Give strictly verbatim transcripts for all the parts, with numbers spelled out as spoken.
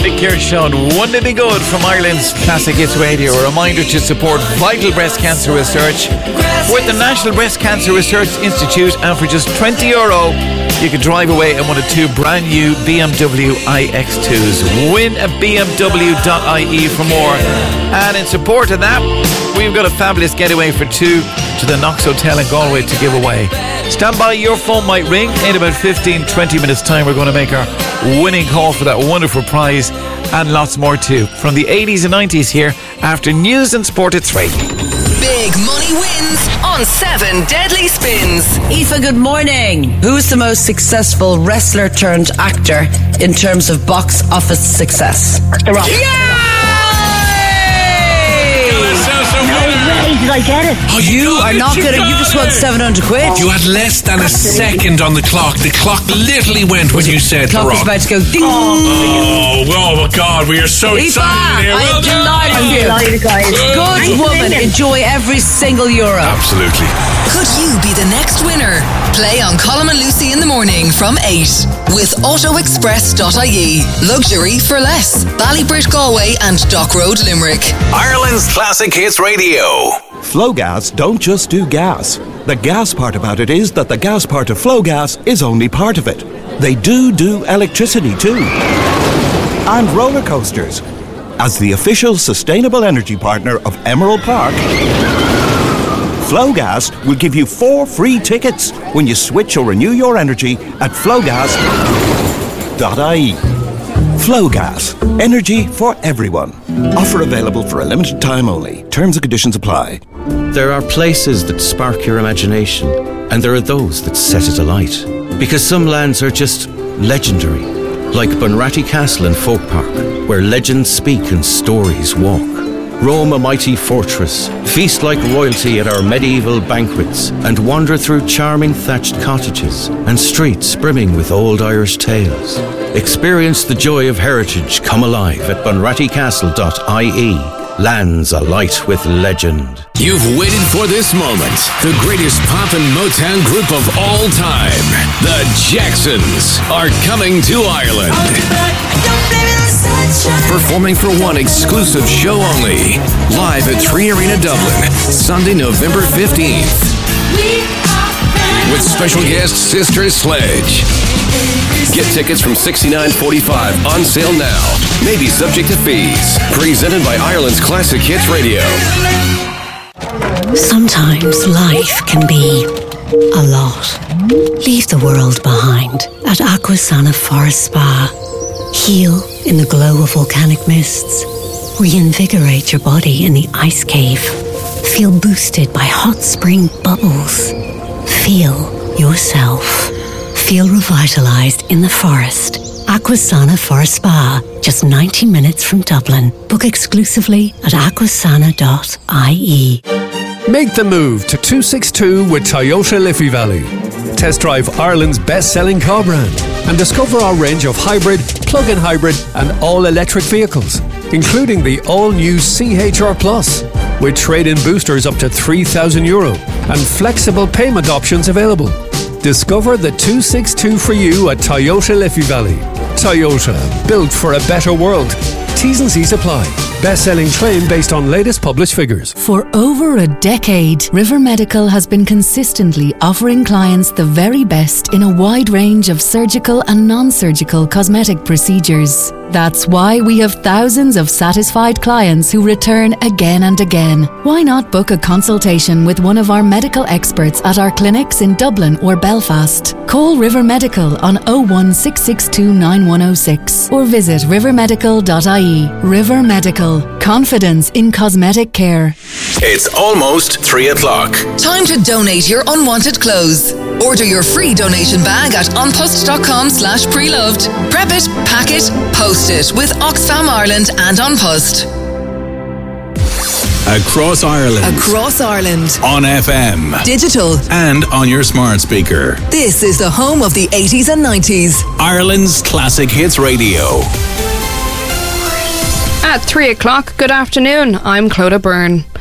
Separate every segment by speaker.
Speaker 1: Nick Kershaw, wouldn't it be good from Ireland's Classic Hits Radio? A reminder to support vital breast cancer research with the National Breast Cancer Research Institute, and for just twenty euro you can drive away in one of two brand new B M W i X twos. Win at b m w dot i e for more. And in support of that, we've got a fabulous getaway for two to the Knox Hotel in Galway to give away. Stand by, your phone might ring in about fifteen, twenty minutes time. We're going to make our winning call for that wonderful prize and lots more too. From the eighties and nineties here, after news and sport at three.
Speaker 2: Big money wins on seven Deadly Spins.
Speaker 3: Aoife, good morning. Who's the most successful wrestler turned actor in terms of box office success?
Speaker 4: The Rock.
Speaker 3: Yeah!
Speaker 4: Did I get it?
Speaker 5: Oh, you,
Speaker 3: You are
Speaker 5: it,
Speaker 3: not
Speaker 5: you
Speaker 3: good. You just won seven hundred quid.
Speaker 5: You had less than a second on the clock. The clock literally went when you said
Speaker 3: The
Speaker 5: The
Speaker 3: clock was
Speaker 5: Rock.
Speaker 3: about to go ding.
Speaker 5: Oh, oh my God, we are so
Speaker 3: Aoife,
Speaker 5: excited here.
Speaker 3: I
Speaker 5: Well
Speaker 3: am
Speaker 5: done.
Speaker 3: delighted with you.
Speaker 4: Delighted, guys.
Speaker 3: Good
Speaker 4: Thanks a
Speaker 3: woman.
Speaker 4: million.
Speaker 3: Enjoy every single euro.
Speaker 5: Absolutely.
Speaker 2: Could you be the next winner? Play on Colin and Lucy in the morning from eight with auto express dot i e. Luxury for less. Ballybridge Galway and Dock Road Limerick.
Speaker 6: Ireland's Classic Hits Radio.
Speaker 7: Flowgas don't just do gas. The gas part about it is that the gas part of Flowgas is only part of it. They do do electricity too. And roller coasters. As the official sustainable energy partner of Emerald Park, Flowgas will give you four free tickets when you switch or renew your energy at flowgas dot i e. Flowgas. Energy for everyone. Offer available for a limited time only. Terms and conditions apply.
Speaker 8: There are places that spark your imagination, and there are those that set it alight. Because some lands are just legendary, like Bunratty Castle in Folk Park, where legends speak and stories walk. Roam a mighty fortress, feast like royalty at our medieval banquets, and wander through charming thatched cottages and streets brimming with old Irish tales. Experience the joy of heritage come alive at bunratty castle dot i e. Lands alight with legend.
Speaker 6: You've waited for this moment. The greatest pop and Motown group of all time, the Jacksons, are coming to Ireland. Performing for one exclusive show only. Live at Three Arena Dublin, Sunday, November fifteenth. With special guest Sister Sledge. Get tickets from sixty-nine forty-five on sale now. Maybe subject to fees. Presented by Ireland's Classic Hits Radio.
Speaker 9: Sometimes life can be a lot. Leave the world behind at Aquasana Forest Spa. Heal in the glow of volcanic mists. Reinvigorate your body in the ice cave. Feel boosted by hot spring bubbles. Feel yourself. Feel revitalized in the forest. Aquasana Forest Spa, just ninety minutes from Dublin. Book exclusively at aquasana dot i e.
Speaker 10: Make the move to two sixty-two with Toyota Liffey Valley. Test drive Ireland's best-selling car brand and discover our range of hybrid, plug-in hybrid and all-electric vehicles, including the all-new C H R Plus, with trade-in boosters up to three thousand euro and flexible payment options available. Discover the two sixty-two for you at Toyota Liffey Valley. Toyota, built for a better world. T's and C's apply. Best-selling claim based on latest published figures.
Speaker 11: For over a decade, River Medical has been consistently offering clients the very best in a wide range of surgical and non-surgical cosmetic procedures. That's why we have thousands of satisfied clients who return again and again. Why not book a consultation with one of our medical experts at our clinics in Dublin or Belfast? Call River Medical on oh one six six two nine one oh six or visit river medical dot i e. River Medical. Confidence in cosmetic care.
Speaker 6: It's almost three o'clock.
Speaker 2: Time to donate your unwanted clothes. Order your free donation bag at onpost.com slash preloved. Prep it, pack it, post it with Oxfam Ireland and On Post.
Speaker 6: Across Ireland.
Speaker 2: Across Ireland.
Speaker 6: On F M.
Speaker 2: Digital.
Speaker 6: And on your smart speaker.
Speaker 2: This is the home of the eighties and nineties.
Speaker 6: Ireland's Classic Hits Radio.
Speaker 12: At three o'clock, good afternoon. I'm Clodagh Byrne.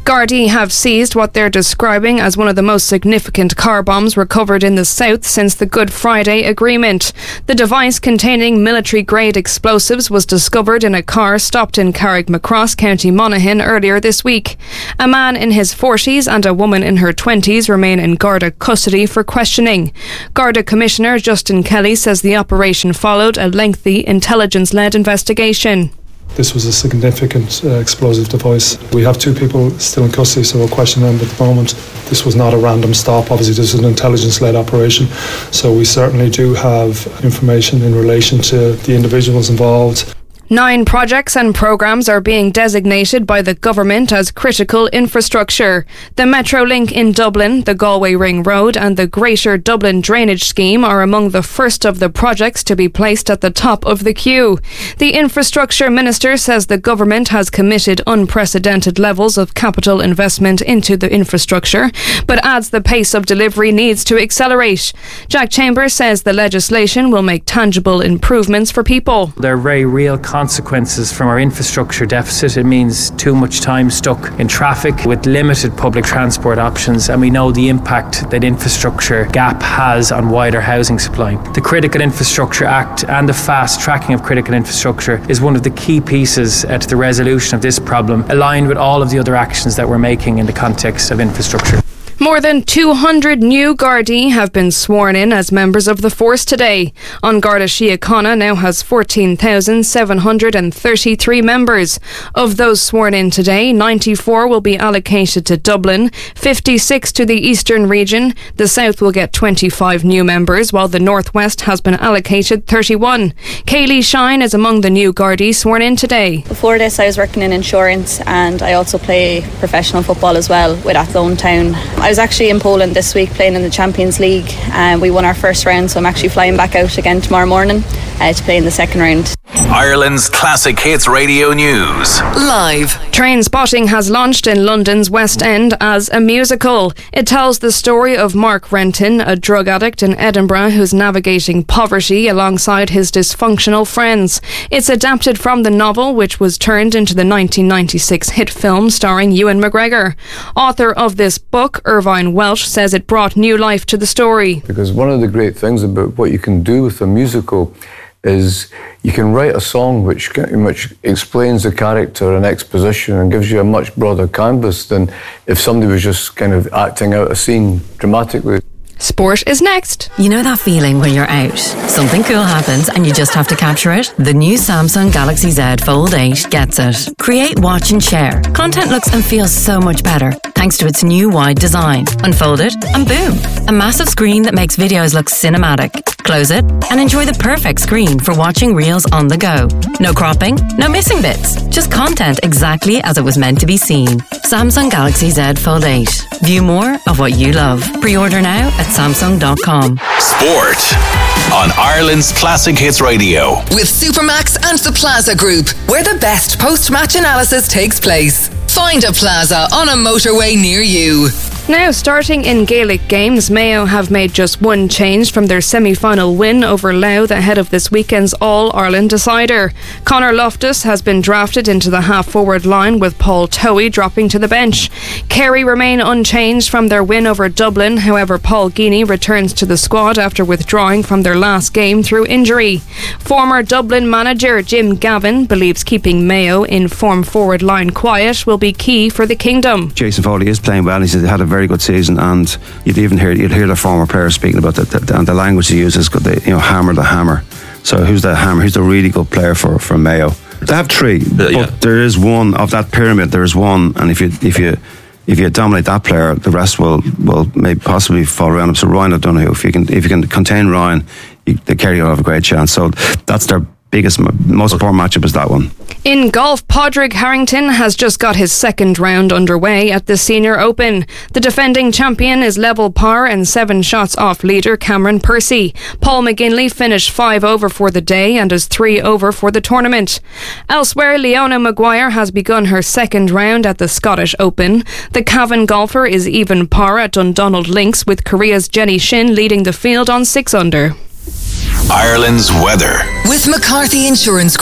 Speaker 12: Gardaí have seized what they're describing as one of the most significant car bombs recovered in the south since the Good Friday Agreement. The device containing military-grade explosives was discovered in a car stopped in Carrickmacross, County Monaghan, earlier this week. A man in his forties and a woman in her twenties remain in Garda custody for questioning. Garda Commissioner Justin Kelly says the operation followed a lengthy intelligence-led investigation.
Speaker 13: This was a significant uh, explosive device. We have two people still in custody, so we're questioning them at the moment. This was not a random stop. Obviously, this is an intelligence-led operation, so we certainly do have information in relation to the individuals involved.
Speaker 12: Nine projects and programmes are being designated by the government as critical infrastructure. The Metrolink in Dublin, the Galway Ring Road and the Greater Dublin Drainage Scheme are among the first of the projects to be placed at the top of the queue. The Infrastructure Minister says the government has committed unprecedented levels of capital investment into the infrastructure, but adds the pace of delivery needs to accelerate. Jack Chambers says the legislation will make tangible improvements for people.
Speaker 14: They're very real consequences from our infrastructure deficit. It means too much time stuck in traffic with limited public transport options, and we know the impact that infrastructure gap has on wider housing supply. The Critical Infrastructure Act and the fast tracking of critical infrastructure is one of the key pieces uh, to the resolution of this problem, aligned with all of the other actions that we're making in the context of infrastructure.
Speaker 12: More than two hundred new Gardaí have been sworn in as members of the force today. An Garda Síochána now has fourteen thousand seven hundred thirty-three members. Of those sworn in today, ninety-four will be allocated to Dublin, fifty-six to the eastern region. The south will get twenty-five new members, while the northwest has been allocated thirty-one. Kaylee Shine is among the new Gardaí sworn in today.
Speaker 15: Before this, I was working in insurance, and I also play professional football as well with Athlone Town. I was actually in Poland this week playing in the Champions League, and we won our first round, so I'm actually flying back out again tomorrow morning uh, to play in the second round.
Speaker 16: Ireland's Classic Hits Radio News.
Speaker 12: Live. Trainspotting has launched in London's West End as a musical. It tells the story of Mark Renton, a drug addict in Edinburgh who's navigating poverty alongside his dysfunctional friends. It's adapted from the novel, which was turned into the nineteen ninety-six hit film starring Ewan McGregor. Author of this book, Irvine Welsh, says it brought new life to the story.
Speaker 17: Because one of the great things about what you can do with a musical is you can write a song which which explains the character and exposition and gives you a much broader canvas than if somebody was just kind of acting out a scene dramatically.
Speaker 12: Sport is next.
Speaker 18: You know that feeling when you're out, something cool happens and you just have to capture it? The new Samsung Galaxy Z Fold eight gets it. Create, watch and share. Content looks and feels so much better thanks to its new wide design. Unfold it and boom, a massive screen that makes videos look cinematic. Close it and enjoy the perfect screen for watching reels on the go. No cropping, no missing bits, just content exactly as it was meant to be seen. Samsung Galaxy Z Fold eight. View more of what you love. Pre-order now at samsung dot com.
Speaker 16: Sport on Ireland's Classic Hits Radio.
Speaker 2: With Supermax and the Plaza Group, where the best post-match analysis takes place. Find a Plaza on a motorway near you.
Speaker 12: Now, starting in Gaelic games, Mayo have made just one change from their semi-final win over Louth ahead of this weekend's All-Ireland decider. Conor Loftus has been drafted into the half-forward line, with Paul Towie dropping to the bench. Kerry remain unchanged from their win over Dublin. However, Paul Geaney returns to the squad after withdrawing from their last game through injury. Former Dublin manager Jim Gavin believes keeping Mayo in form forward line quiet will be key for the kingdom.
Speaker 19: Jason Foley is playing well. He's had a very very good season, and you'd even hear you'd hear the former players speaking about that, the, and the language he uses. They, you know, hammer the hammer. So who's the hammer? Who's the really good player for, for Mayo? They have three, but yeah. There is one of that pyramid. There is one, and if you if you if you dominate that player, the rest will will maybe possibly fall around him. So Ryan O'Donoghue, if you can if you can contain Ryan, you, the Kerry will have a great chance. So that's their biggest, most important matchup is that one.
Speaker 12: In golf, Padraig Harrington has just got his second round underway at the Senior Open. The defending champion is level par and seven shots off leader Cameron Percy. Paul McGinley finished five over for the day and is three over for the tournament. Elsewhere, Leona Maguire has begun her second round at the Scottish Open. The Cavan golfer is even par at Dundonald Links, with Korea's Jenny Shin leading the field on six under.
Speaker 16: Ireland's weather.
Speaker 2: With McCarthy Insurance Group.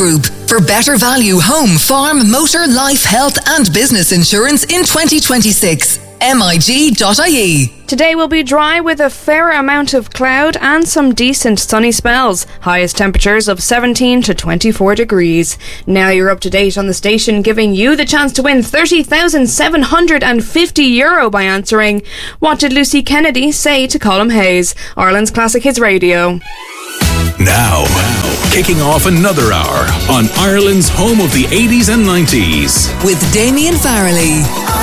Speaker 2: For better value home, farm, motor, life, health and business insurance in twenty twenty-six. M I G dot I E.
Speaker 12: Today will be dry with a fair amount of cloud and some decent sunny spells. Highest temperatures of seventeen to twenty-four degrees. Now you're up to date on the station, giving you the chance to win thirty thousand seven hundred fifty euro by answering, what did Lucy Kennedy say to Colm Hayes? Ireland's Classic Hits Radio.
Speaker 16: Now, kicking off another hour on Ireland's home of the eighties and nineties.
Speaker 2: With Damien Farrelly.